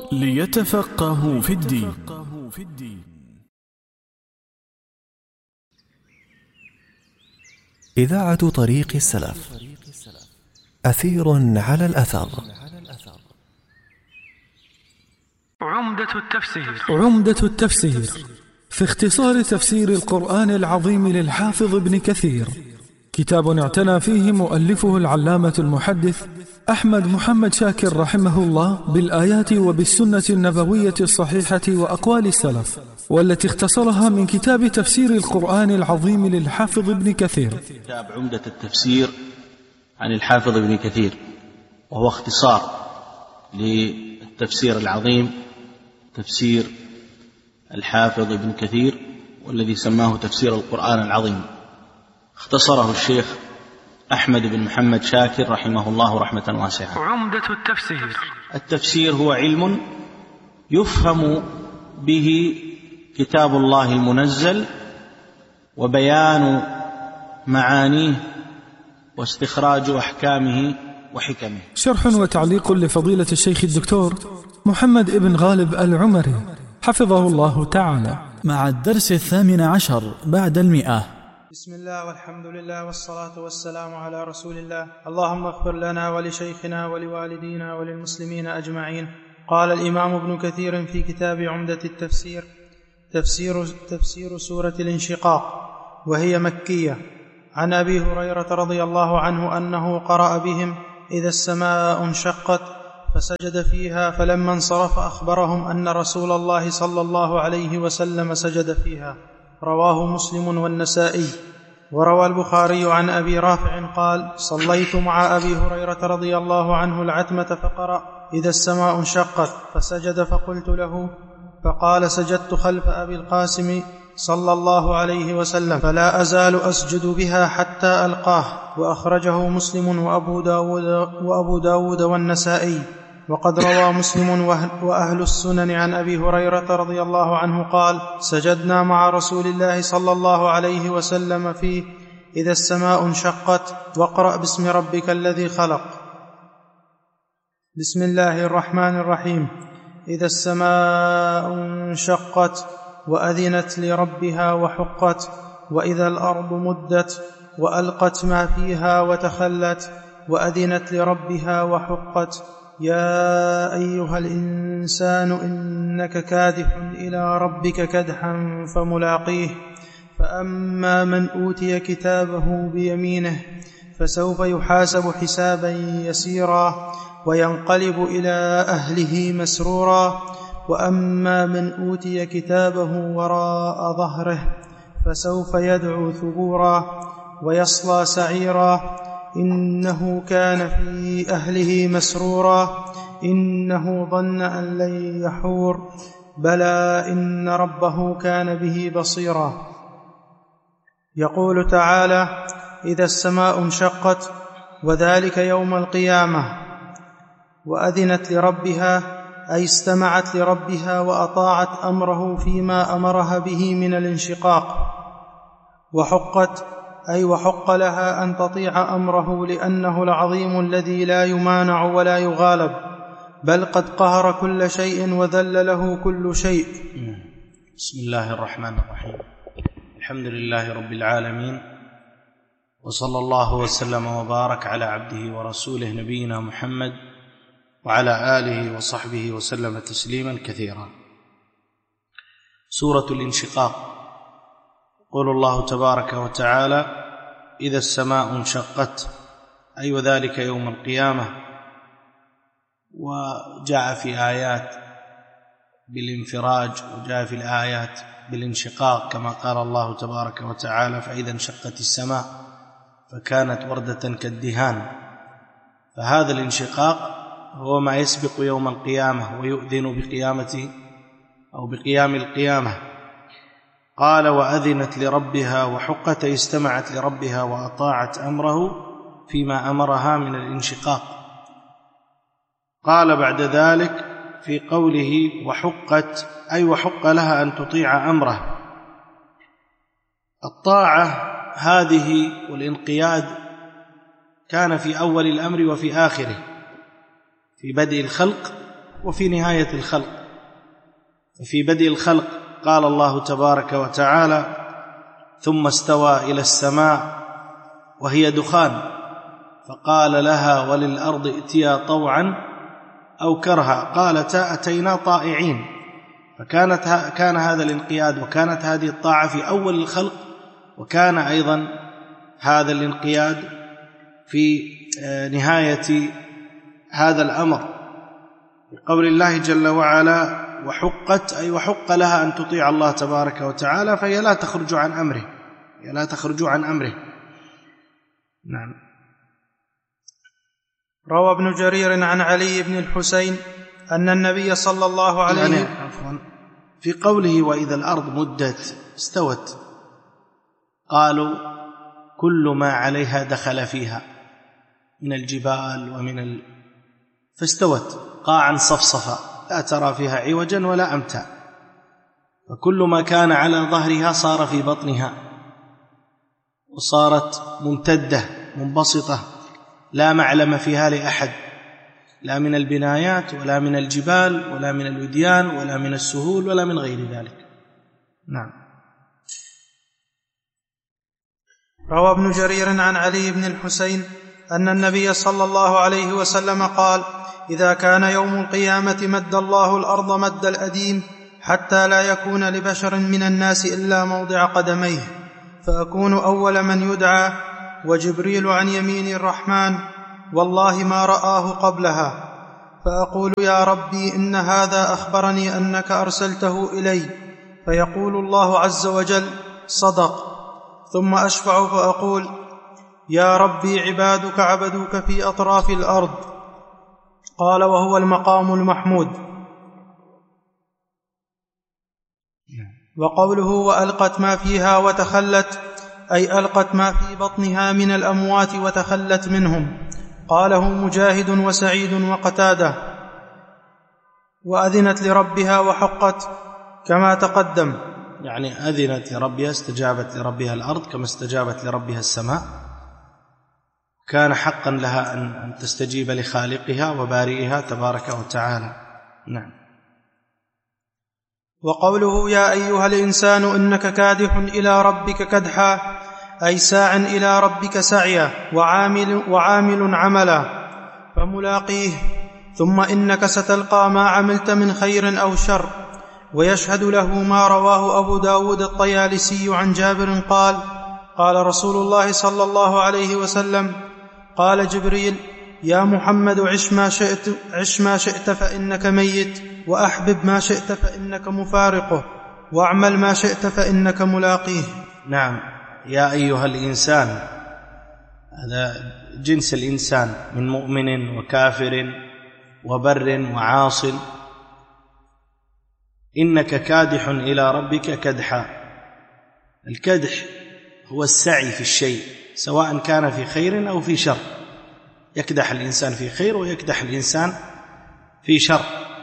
ليتفقهوا في الدين. إذاعة طريق السلف، أثير على الأثر. عمدة التفسير في اختصار تفسير القرآن العظيم للحافظ ابن كثير، كتاب اعتنى فيه مؤلفه العلامة المحدث أحمد محمد شاكر رحمه الله بالآيات وبالسنة النبوية الصحيحة وأقوال السلف، والتي اختصرها من كتاب تفسير القرآن العظيم للحافظ ابن كثير. كتاب عمدة التفسير عن الحافظ ابن كثير، وهو اختصار للتفسير العظيم تفسير الحافظ ابن كثير، والذي سماه تفسير القرآن العظيم. اختصره الشيخ أحمد بن محمد شاكر رحمه الله رحمة واسعة. عمدة التفسير هو علم يفهم به كتاب الله المنزل وبيان معانيه واستخراج أحكامه وحكمه. شرح وتعليق لفضيلة الشيخ الدكتور محمد ابن غالب العمري حفظه الله تعالى، مع الدرس 18 بعد 100. بسم الله والحمد لله والصلاة والسلام على رسول الله. اللهم اغفر لنا ولشيخنا ولوالدينا وللمسلمين أجمعين. قال الإمام ابن كثير في كتاب عمدة التفسير: تفسير سورة الانشقاق، وهي مكية. عن أبي هريرة رضي الله عنه أنه قرأ بهم: إذا السماء انشقت، فسجد فيها، فلما انصرف أخبرهم أن رسول الله صلى الله عليه وسلم سجد فيها. رواه مسلم والنسائي. وروى البخاري عن أبي رافع قال: صليت مع أبي هريرة رضي الله عنه العتمة فقرأ: إذا السماء انشقت، فسجد، فقلت له، فقال: سجدت خلف أبي القاسم صلى الله عليه وسلم، فلا أزال أسجد بها حتى ألقاه. وأخرجه مسلم وأبو داود والنسائي. وقد روى مسلم وأهل السنن عن أبي هريرة رضي الله عنه قال: سجدنا مع رسول الله صلى الله عليه وسلم في إذا السماء انشقت، واقرأ باسم ربك الذي خلق. بسم الله الرحمن الرحيم. إذا السماء انشقت وأذنت لربها وحقت، وإذا الأرض مدت وألقت ما فيها وتخلت، وأذنت لربها وحقت. يا أيها الإنسان إنك كادح إلى ربك كدحا فملاقيه. فأما من أوتي كتابه بيمينه فسوف يحاسب حسابا يسيرا، وينقلب إلى أهله مسرورا. وأما من أوتي كتابه وراء ظهره فسوف يدعو ثبورا ويصلى سعيرا، إنه كان في أهله مسرورا، إنه ظن أن لن يحور، بلى إن ربه كان به بصيرا. يقول تعالى: إذا السماء انشقت، وذلك يوم القيامة. وأذنت لربها أي استمعت لربها وأطاعت أمره فيما أمرها به من الانشقاق. وحقت أي وحق لها أن تطيع أمره، لأنه العظيم الذي لا يمانع ولا يغالب، بل قد قهر كل شيء وذل له كل شيء. بسم الله الرحمن الرحيم. الحمد لله رب العالمين، وصلى الله وسلم وبارك على عبده ورسوله نبينا محمد وعلى آله وصحبه وسلم تسليما كثيرا. سورة الانشقاق. يقول الله تبارك وتعالى: إذا السماء انشقت، أي وذلك يوم القيامة. وجاء في آيات بالانفراج، وجاء في الآيات بالانشقاق، كما قال الله تبارك وتعالى: فإذا انشقت السماء فكانت وردة كالدهان. فهذا الانشقاق هو ما يسبق يوم القيامة ويؤذن بقيامته أو بقيام القيامة. قال: وأذنت لربها وحقت، استمعت لربها وأطاعت أمره فيما أمرها من الانشقاق. قال بعد ذلك في قوله وحقت، أي وحق لها أن تطيع أمره. الطاعة هذه والانقياد كان في أول الأمر وفي آخره، في بدء الخلق وفي نهاية الخلق. ففي بدء الخلق قال الله تبارك وتعالى: ثم استوى إلى السماء وهي دخان فقال لها وللأرض ائتيا طوعا أو كرها قالتا أتينا طائعين. كان هذا الانقياد وكانت هذه الطاعة في أول الخلق، وكان أيضا هذا الانقياد في نهاية هذا الأمر، بقول الله جل وعلا: وحقت، أي وحق لها أن تطيع الله تبارك وتعالى، فهي لا تخرج عن أمره. نعم. روى ابن جرير عن علي بن الحسين أن النبي صلى الله عليه وسلم في قوله: وإذا الأرض مدت استوت، قالوا: كل ما عليها دخل فيها من الجبال فاستوت قاعا صفصفا لا ترى فيها عوجا ولا أمتا، فكل ما كان على ظهرها صار في بطنها، وصارت ممتدة منبسطة لا معلم فيها لأحد، لا من البنايات ولا من الجبال ولا من الوديان ولا من السهول ولا من غير ذلك. نعم. روى ابن جرير عن علي بن الحسين أن النبي صلى الله عليه وسلم قال: إذا كان يوم القيامة مد الله الأرض مد الأديم حتى لا يكون لبشر من الناس إلا موضع قدميه، فأكون أول من يدعى، وجبريل عن يمين الرحمن والله ما رآه قبلها، فأقول: يا ربي إن هذا أخبرني أنك أرسلته إلي، فيقول الله عز وجل: صدق. ثم أشفع فأقول: يا ربي عبادك عبدوك في أطراف الأرض. قال: وهو المقام المحمود. وقوله: وألقت ما فيها وتخلت، أي ألقت ما في بطنها من الأموات وتخلت منهم. قاله مجاهد وسعيد وقتادة. وأذنت لربها وحقت كما تقدم، يعني أذنت لربها، استجابت لربها الأرض كما استجابت لربها السماء، كان حقا لها أن تستجيب لخالقها وبارئها تبارك وتعالى. نعم. وقوله: يا أيها الإنسان إنك كادح إلى ربك كدحا، أي ساع إلى ربك سعيا، وعامل عملا، فملاقيه، ثم إنك ستلقى ما عملت من خير أو شر. ويشهد له ما رواه أبو داود الطيالسي عن جابر قال: قال رسول الله صلى الله عليه وسلم: قال جبريل: يا محمد عش ما شئت فإنك ميت، وأحبب ما شئت فإنك مفارقه، واعمل ما شئت فإنك ملاقيه. نعم. يا أيها الإنسان، هذا جنس الإنسان من مؤمن وكافر وبر وعاص. إنك كادح إلى ربك كدحا. الكدح هو السعي في الشيء، سواء كان في خير أو في شر. يكدح الإنسان في خير ويكدح الإنسان في شر،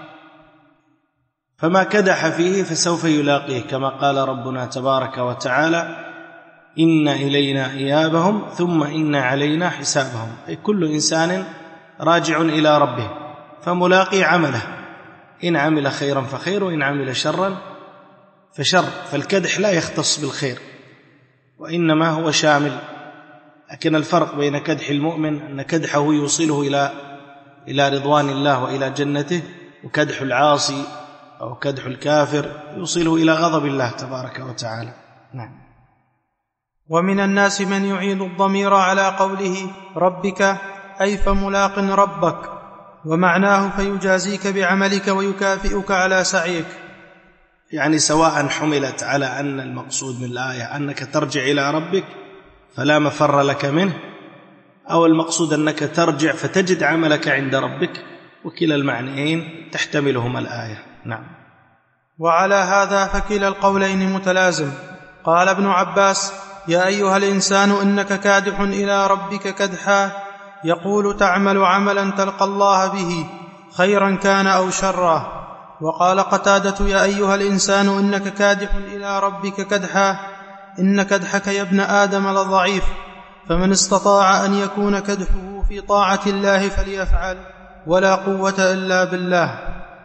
فما كدح فيه فسوف يلاقيه، كما قال ربنا تبارك وتعالى: إن إلينا إيابهم ثم إن علينا حسابهم. أي كل إنسان راجع إلى ربه فملاقي عمله، إن عمل خيرا فخير وإن عمل شرا فشر. فالكدح لا يختص بالخير وإنما هو شامل. لكن الفرق بين كدح المؤمن أن كدحه يوصله إلى رضوان الله وإلى جنته، وكدح العاصي أو كدح الكافر يوصله إلى غضب الله تبارك وتعالى. نعم. ومن الناس من يعيد الضمير على قوله ربك، أي فملاق ربك، ومعناه فيجازيك بعملك ويكافئك على سعيك. يعني سواء حملت على أن المقصود من الآية أنك ترجع إلى ربك فلا مفر لك منه، أو المقصود أنك ترجع فتجد عملك عند ربك، وكلا المعنيين تحتملهما الآية. نعم. وعلى هذا فكلا القولين متلازم. قال ابن عباس: يا أيها الإنسان إنك كادح إلى ربك كدحا، يقول تعمل عملا تلقى الله به، خيرا كان أو شرا. وقال قتادة: يا أيها الإنسان إنك كادح إلى ربك كدحا، إن كدحك يا ابن آدم لضعيف، فمن استطاع أن يكون كدحه في طاعة الله فليفعل، ولا قوة إلا بالله.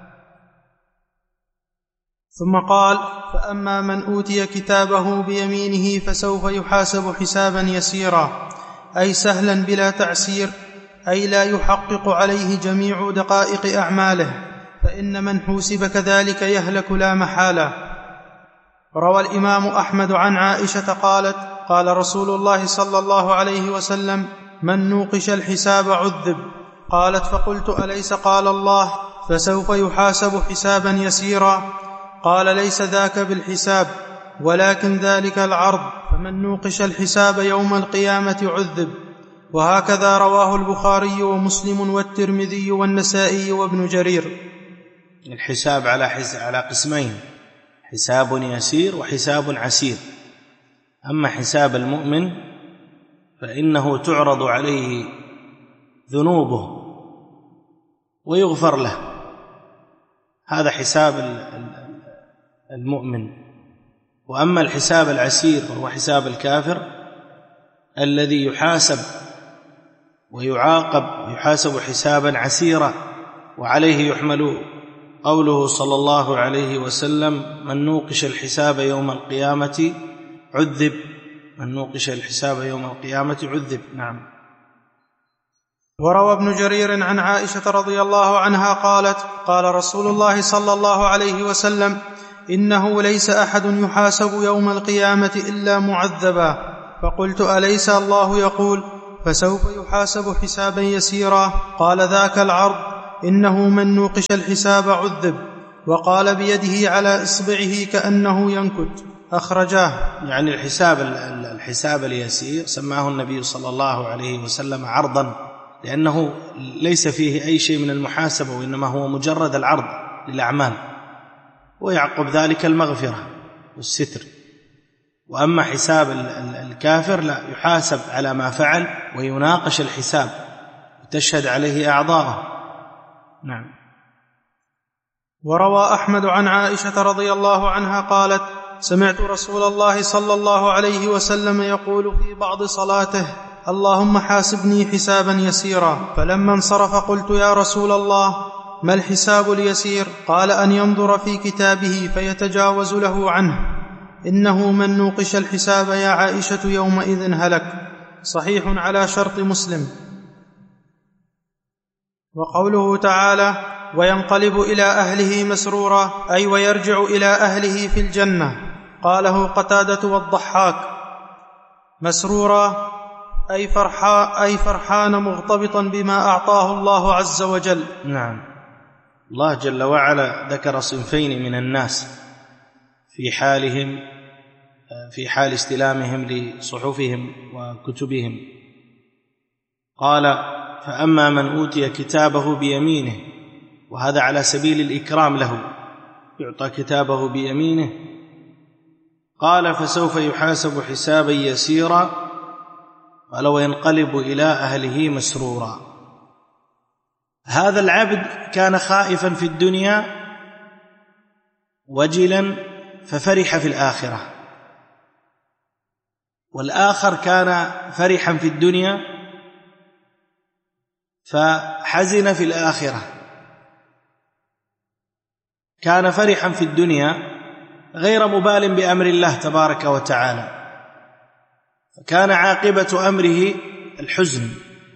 ثم قال: فأما من أوتي كتابه بيمينه فسوف يحاسب حسابا يسيرا، أي سهلا بلا تعسير، أي لا يحقق عليه جميع دقائق أعماله، فإن من حوسب كذلك يهلك لا محالة. روى الإمام أحمد عن عائشة قالت: قال رسول الله صلى الله عليه وسلم: من نوقش الحساب عذب. قالت: فقلت: أليس قال الله: فسوف يحاسب حسابا يسيرا؟ قال: ليس ذاك بالحساب، ولكن ذلك العرض، فمن نوقش الحساب يوم القيامة عذب. وهكذا رواه البخاري ومسلم والترمذي والنسائي وابن جرير. الحساب على قسمين: حساب يسير وحساب عسير. أما حساب المؤمن فإنه تعرض عليه ذنوبه ويغفر له، هذا حساب المؤمن. وأما الحساب العسير وهو حساب الكافر الذي يحاسب ويعاقب ويحاسب حسابا عسيرا، وعليه يحمل قوله صلى الله عليه وسلم: من نوقش الحساب يوم القيامة عذب. من نوقش الحساب يوم القيامة عذب. نعم. وروى ابن جرير عن عائشة رضي الله عنها قالت: قال رسول الله صلى الله عليه وسلم: إنه ليس أحد يحاسب يوم القيامة إلا معذبا. فقلت: أليس الله يقول: فسوف يحاسب حسابا يسيرا؟ قال: ذاك العرض، إنه من نوقش الحساب عذب. وقال بيده على إصبعه كأنه ينكت. أخرجاه. يعني الحساب اليسير سماه النبي صلى الله عليه وسلم عرضا، لأنه ليس فيه أي شيء من المحاسبة، وإنما هو مجرد العرض للأعمال، ويعقب ذلك المغفرة والستر. وأما حساب الكافر لا، يحاسب على ما فعل ويناقش الحساب وتشهد عليه أعضاءه. نعم. وروى أحمد عن عائشة رضي الله عنها قالت: سمعت رسول الله صلى الله عليه وسلم يقول في بعض صلاته: اللهم حاسبني حسابا يسيرا. فلما انصرف قلت: يا رسول الله، ما الحساب اليسير؟ قال: أن ينظر في كتابه فيتجاوز له عنه. إنه من نوقش الحساب يا عائشة يومئذ هلك. صحيح على شرط مسلم. وقوله تعالى: وينقلب إلى أهله مسرورا، أي ويرجع إلى أهله في الجنة. قاله قتادة والضحاك. مسرورا أي فرحان مغتبطا بما أعطاه الله عز وجل. نعم. الله جل وعلا ذكر صنفين من الناس في حال استلامهم لصحفهم وكتبهم. قال: فأما من أوتي كتابه بيمينه، وهذا على سبيل الإكرام له، يعطى كتابه بيمينه. قال: فسوف يحاسب حسابا يسيرا. قال: وينقلب إلى أهله مسرورا. هذا العبد كان خائفا في الدنيا وجلا ففرح في الآخرة، والآخر كان فرحا في الدنيا فحزن في الآخرة. كان فرحا في الدنيا غير مبال بأمر الله تبارك وتعالى، فكان عاقبة أمره الحزن.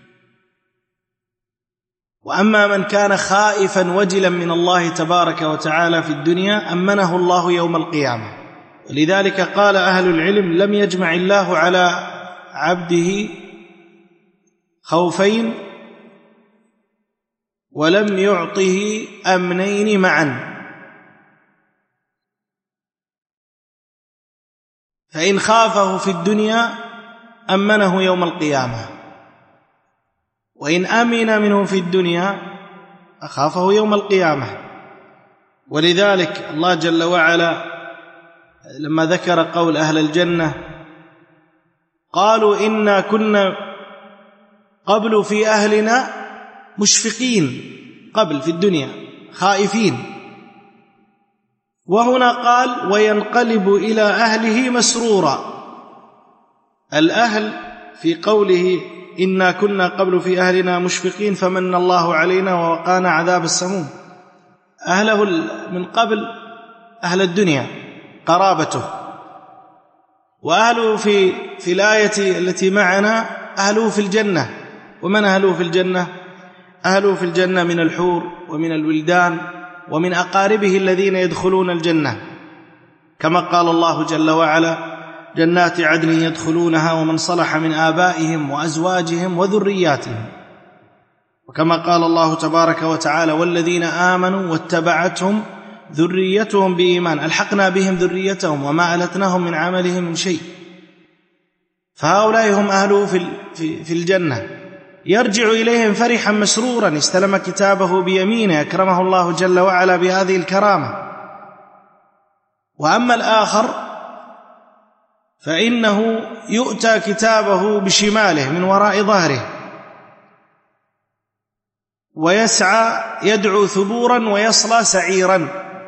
وأما من كان خائفا وجلا من الله تبارك وتعالى في الدنيا أمنه الله يوم القيامة. ولذلك قال أهل العلم: لم يجمع الله على عبده خوفين ولم يعطه أمنين معا. فإن خافه في الدنيا أمنه يوم القيامة، وإن أمن منه في الدنيا أخافه يوم القيامة. ولذلك الله جل وعلا لما ذكر قول أهل الجنة قالوا: إنا كنا قبل في أهلنا مشفقين، قبل في الدنيا خائفين. وهنا قال: وينقلب إلى أهله مسرورا. الأهل في قوله إنا كنا قبل في أهلنا مشفقين فمن الله علينا ووقانا عذاب السموم. أهله من قبل أهل الدنيا قرابته، وأهله في الآية التي معنا أهله في الجنة. ومن أهله في الجنة؟ أهله في الجنة من الحور ومن الولدان ومن أقاربه الذين يدخلون الجنة، كما قال الله جل وعلا: جنات عدن يدخلونها ومن صلح من آبائهم وأزواجهم وذرياتهم. وكما قال الله تبارك وتعالى: والذين آمنوا واتبعتهم ذريتهم بإيمان ألحقنا بهم ذريتهم وما ألتناهم من عملهم من شيء. فهؤلاء هم أهله في الجنة، يرجع إليهم فرحا مسرورا، استلم كتابه بيمينه، أكرمه الله جل وعلا بهذه الكرامة. وأما الآخر فإنه يؤتى كتابه بشماله من وراء ظهره، ويسعى يدعو ثبورا ويصلى سعيرا،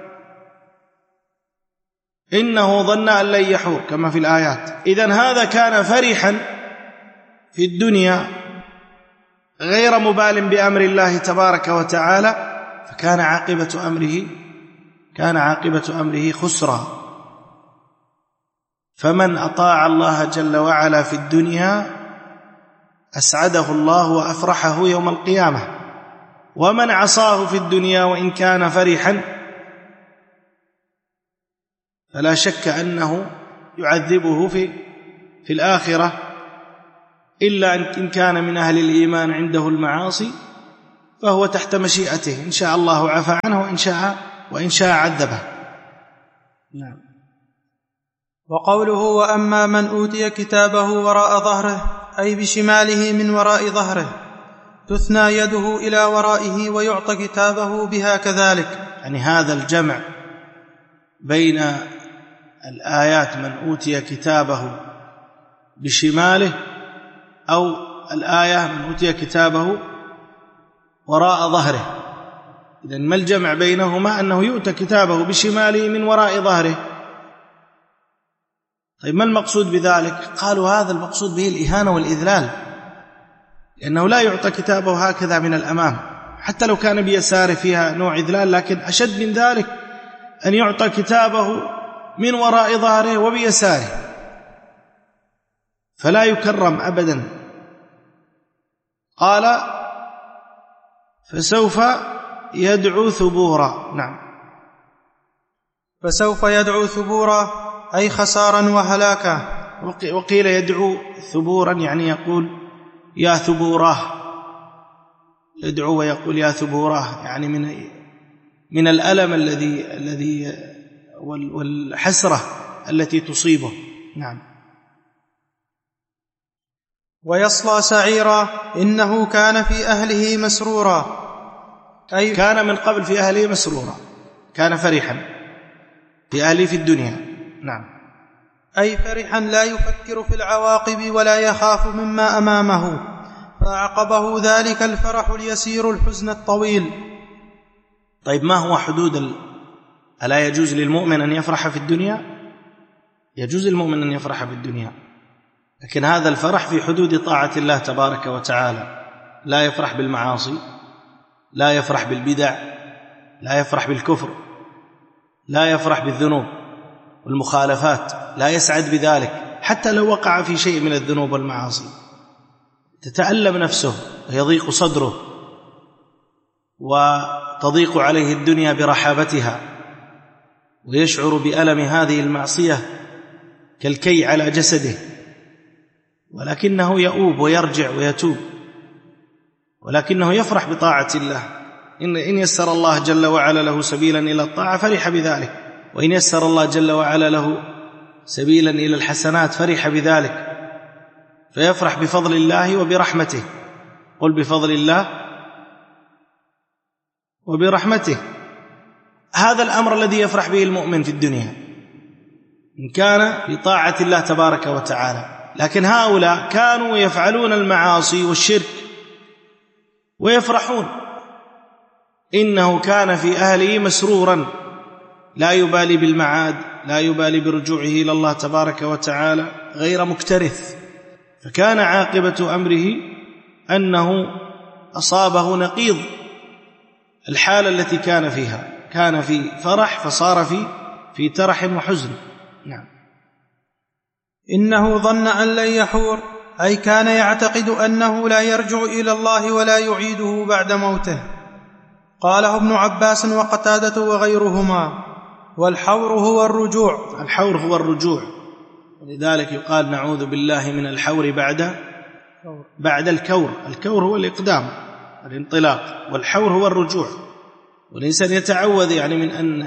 إنه ظن أن لن يحور، كما في الآيات. إذن هذا كان فرحا في الدنيا غير مبال بأمر الله تبارك وتعالى، فكان عاقبة أمره خسرا. فمن أطاع الله جل وعلا في الدنيا أسعده الله وأفرحه يوم القيامة، ومن عصاه في الدنيا وإن كان فرحا فلا شك أنه يعذبه في الآخرة، إلا إن كان من أهل الإيمان عنده المعاصي فهو تحت مشيئته، إن شاء الله عفى عنه وإن شاء عذبه. نعم. وقوله: وأما من أوتي كتابه وراء ظهره، أي بشماله من وراء ظهره، تثنى يده إلى ورائه ويعطى كتابه بها كذلك. يعني هذا الجمع بين الآيات من أوتي كتابه بشماله، أو الآية من أوتي كتابه وراء ظهره. إذن ما الجمع بينهما؟ أنه يؤتى كتابه بشماله من وراء ظهره. طيب ما المقصود بذلك؟ قالوا هذا المقصود به الإهانة والإذلال، لأنه لا يعطى كتابه هكذا من الأمام، حتى لو كان بيساره فيها نوع إذلال، لكن أشد من ذلك أن يعطى كتابه من وراء ظهره وبيساره، فلا يكرم أبدا. قال: فسوف يدعو ثبورا. نعم. فسوف يدعو ثبورا أي خسارا وهلاكا. وقيل يدعو ثبورا يعني يقول يا ثبوراه، يدعو ويقول يا ثبوراه، يعني من الألم الذي والحسرة التي تصيبه. نعم. ويصلى سعيرا إنه كان في أهله مسرورا، أي كان من قبل في أهله مسرورا، كان فرحا في أهله في الدنيا. نعم. أي فرحا لا يفكر في العواقب ولا يخاف مما أمامه، فأعقبه ذلك الفرح اليسير الحزن الطويل. طيب ما هو حدود ألا يجوز للمؤمن أن يفرح في الدنيا؟ يجوز للمؤمن أن يفرح في الدنيا، لكن هذا الفرح في حدود طاعة الله تبارك وتعالى. لا يفرح بالمعاصي، لا يفرح بالبدع، لا يفرح بالكفر، لا يفرح بالذنوب والمخالفات، لا يسعد بذلك، حتى لو وقع في شيء من الذنوب والمعاصي تتألم نفسه ويضيق صدره وتضيق عليه الدنيا برحابتها، ويشعر بألم هذه المعصية كالكي على جسده، ولكنه يؤوب ويرجع ويتوب، ولكنه يفرح بطاعة الله. إن يسر الله جل وعلا له سبيلا إلى الطاعة فرح بذلك، وإن يسر الله جل وعلا له سبيلا إلى الحسنات فرح بذلك، فيفرح بفضل الله وبرحمته. قل بفضل الله وبرحمته. هذا الأمر الذي يفرح به المؤمن في الدنيا إن كان بطاعة الله تبارك وتعالى. لكن هؤلاء كانوا يفعلون المعاصي والشرك ويفرحون. إنه كان في أهله مسرورا، لا يبالي بالمعاد، لا يبالي برجوعه إلى الله تبارك وتعالى، غير مكترث. فكان عاقبة أمره أنه أصابه نقيض الحالة التي كان فيها، كان في فرح فصار في ترح وحزن. نعم. إنه ظن أن لن يحور، أي كان يعتقد أنه لا يرجع إلى الله ولا يعيده بعد موته. قاله ابن عباس وقتادة وغيرهما: والحور هو الرجوع. الحور هو الرجوع، ولذلك يقال نعوذ بالله من الحور بعد الكور. الكور هو الإقدام، الانطلاق، والحور هو الرجوع. والإنسان يتعوذ يعني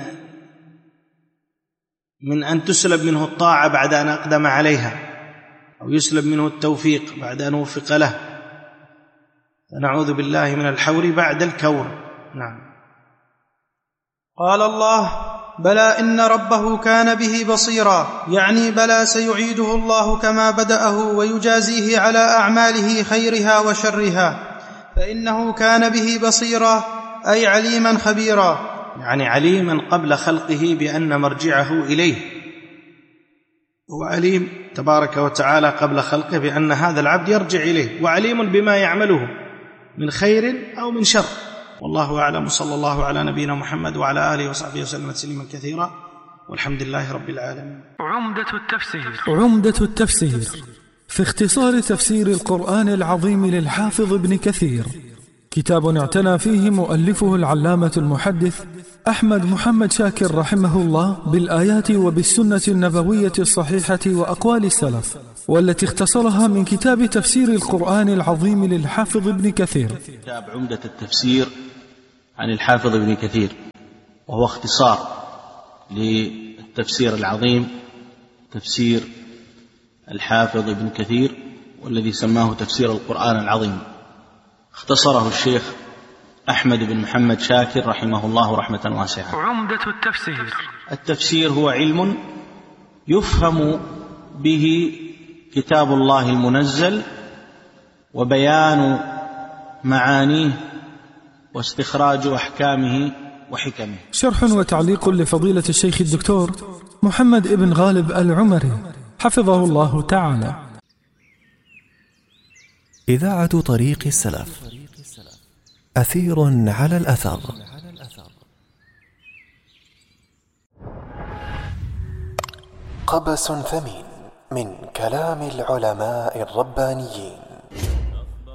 من أن تسلب منه الطاعة بعد أن أقدم عليها، أو يسلب منه التوفيق بعد أن وفق له، فنعوذ بالله من الحور بعد الكور. نعم. قال الله: بلى إن ربه كان به بصيرا، يعني بلى سيعيده الله كما بدأه ويجازيه على أعماله خيرها وشرها، فإنه كان به بصيرا أي عليما خبيرا، يعني عليما قبل خلقه بأن مرجعه إليه. هو عليم تبارك وتعالى قبل خلقه بأن هذا العبد يرجع إليه، وعليم بما يعمله من خير أو من شر. والله أعلم. صلى الله على نبينا محمد وعلى آله وصحبه وسلم تسليما كثيرا، والحمد لله رب العالمين. عمدة التفسير في اختصار تفسير القرآن العظيم للحافظ ابن كثير، كتاب اعتنى فيه مؤلفه العلامة المحدث أحمد محمد شاكر رحمه الله بالآيات وبالسنة النبوية الصحيحة وأقوال السلف، والتي اختصرها من كتاب تفسير القرآن العظيم للحافظ ابن كثير. كتاب عمدة التفسير عن الحافظ ابن كثير، وهو اختصار للتفسير العظيم، تفسير الحافظ ابن كثير، والذي سماه تفسير القرآن العظيم. اختصره الشيخ أحمد بن محمد شاكر رحمه الله رحمة واسعة. عمدة التفسير هو علم يفهم به كتاب الله المنزل، وبيان معانيه، واستخراج أحكامه وحكمه. شرح وتعليق لفضيلة الشيخ الدكتور محمد ابن غالب العمري حفظه الله تعالى. إذاعة طريق السلف، أثير على الأثر. قبس ثمين من كلام العلماء الربانيين.